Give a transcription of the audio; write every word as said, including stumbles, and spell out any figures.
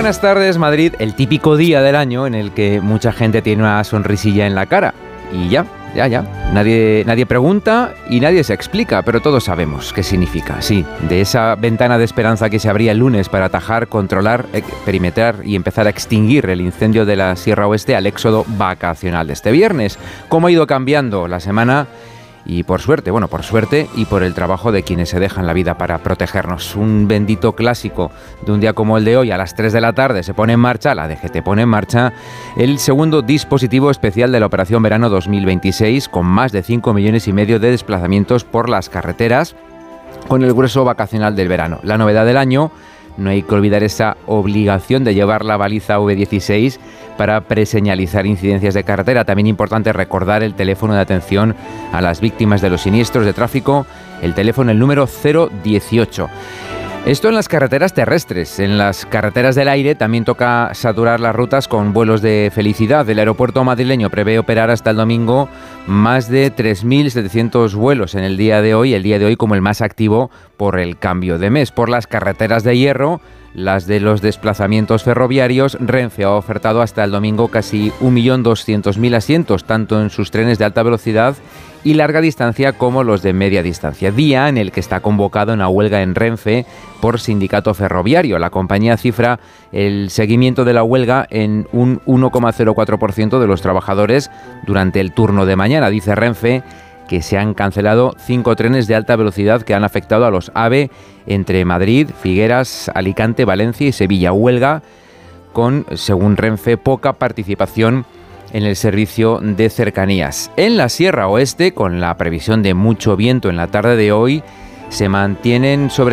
buenas tardes, Madrid, el típico día del año en el que mucha gente tiene una sonrisilla en la cara. Y ya, ya, ya. Nadie, nadie pregunta y nadie se explica, pero todos sabemos qué significa. Sí, de esa ventana de esperanza que se abría el lunes para atajar, controlar, eh, perimetrar y empezar a extinguir el incendio de la Sierra Oeste al éxodo vacacional de este viernes. ¿Cómo ha ido cambiando la semana? Y por suerte, bueno, por suerte y por el trabajo de quienes se dejan la vida para protegernos. Un bendito clásico de un día como el de hoy, a las tres de la tarde se pone en marcha, la D G T pone en marcha, el segundo dispositivo especial de la Operación Verano dos mil veintiséis, con más de cinco millones y medio de desplazamientos por las carreteras, con el grueso vacacional del verano. La novedad del año, no hay que olvidar esa obligación de llevar la baliza V dieciséis para preseñalizar incidencias de carretera. También importante recordar el teléfono de atención a las víctimas de los siniestros de tráfico, el teléfono, el número cero dieciocho. Esto en las carreteras terrestres. En las carreteras del aire también toca saturar las rutas con vuelos de felicidad. El aeropuerto madrileño prevé operar hasta el domingo más de tres mil setecientos vuelos en el día de hoy, el día de hoy como el más activo por el cambio de mes. Por las carreteras de hierro, las de los desplazamientos ferroviarios, Renfe ha ofertado hasta el domingo casi un millón doscientos mil asientos, tanto en sus trenes de alta velocidad y larga distancia como los de media distancia. Día en el que está convocado una huelga en Renfe por sindicato ferroviario. La compañía cifra el seguimiento de la huelga en un uno coma cero cuatro por ciento de los trabajadores durante el turno de mañana. Dice Renfe que se han cancelado cinco trenes de alta velocidad que han afectado a los AVE entre Madrid, Figueras, Alicante, Valencia y Sevilla. Huelga con, según Renfe, poca participación en el servicio de cercanías. En la Sierra Oeste, con la previsión de mucho viento en la tarde de hoy, se mantienen sobre